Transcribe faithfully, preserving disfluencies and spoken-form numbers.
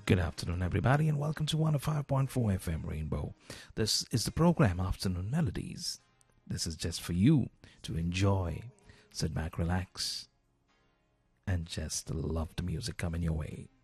Good afternoon, everybody, and welcome to one oh five point four F M Rainbow. This is the program Afternoon Melodies. This is just for you to enjoy. Sit back, relax, and just love the music coming your way.